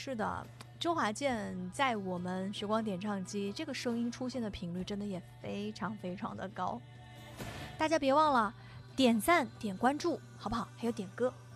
是的，周华健在我们时光点唱机这个声音出现的频率真的也非常非常的高。大家别忘了点赞点关注好不好，还有点歌。